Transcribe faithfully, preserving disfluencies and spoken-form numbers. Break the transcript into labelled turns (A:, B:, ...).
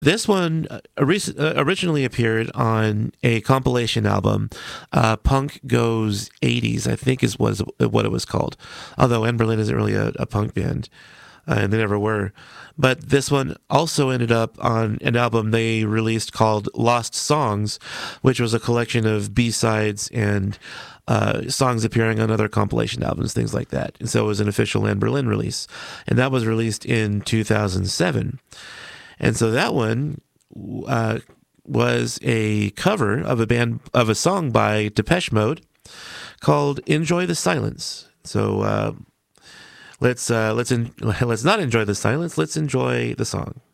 A: This one uh, ori- uh, originally appeared on a compilation album, uh, Punk Goes eighties, I think is was what it was called. Although Anberlin isn't really a, a punk band, uh, and they never were. But this one also ended up on an album they released called Lost Songs, which was a collection of B-sides and uh, songs appearing on other compilation albums, things like that. And so it was an official Anberlin release. And that was released in two thousand seven. And so that one uh, was a cover of a band of a song by Depeche Mode called "Enjoy the Silence." So uh, let's uh, let's in, let's not enjoy the silence. Let's enjoy the song.